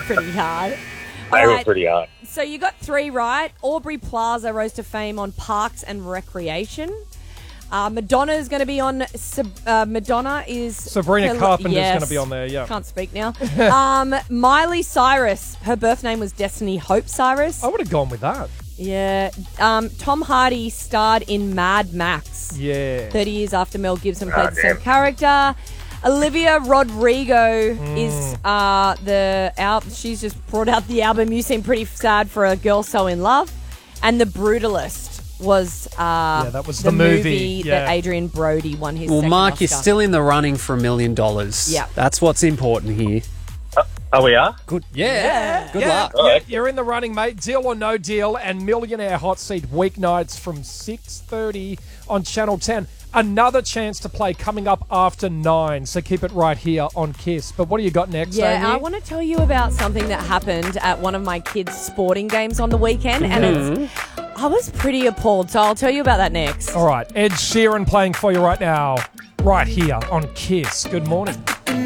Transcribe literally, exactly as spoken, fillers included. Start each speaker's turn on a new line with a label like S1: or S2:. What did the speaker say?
S1: pretty hard.
S2: They
S1: All
S2: were
S1: right,
S2: pretty hard.
S1: so you got three right. Aubrey Plaza rose to fame on Parks and Recreation. Uh, Madonna is going to be on. Uh, Madonna is
S3: Sabrina
S1: her-
S3: Carpenter's
S1: yes.
S3: going to be on there, yeah.
S1: Can't speak now. um, Miley Cyrus. Her birth name was Destiny Hope Cyrus.
S3: I would have gone with that.
S1: Yeah. Um, Tom Hardy starred in Mad Max.
S3: Yeah.
S1: thirty years after Mel Gibson played
S2: Oh,
S1: the same
S2: damn.
S1: character. Olivia Rodrigo
S3: Mm.
S1: is uh, the album. She's just brought out the album. You Seem Pretty Sad for a Girl So in Love. And The Brutalist was, uh,
S3: Yeah, that was the movie, yeah.
S1: that Adrian Brody won his
S4: Well,
S1: second
S4: Mark,
S1: Oscar.
S4: you're still in the running for a million dollars.
S1: Yeah.
S4: That's what's important here.
S2: Oh, we are?
S4: Good. Yeah. Good
S3: Yeah,
S4: luck.
S2: Oh,
S3: yeah,
S2: okay.
S3: you're in the running, mate. Deal or no deal, and Millionaire Hot Seat weeknights from six thirty on Channel ten. Another chance to play coming up after nine, so keep it right here on Kiss. But what do you got next,
S1: Yeah,
S3: Amy?
S1: I want to tell you about something that happened at one of my kids' sporting games on the weekend, and it's, I was pretty appalled, so I'll tell you about that next.
S3: All right, Ed Sheeran playing for you right now, right here on Kiss. Good morning.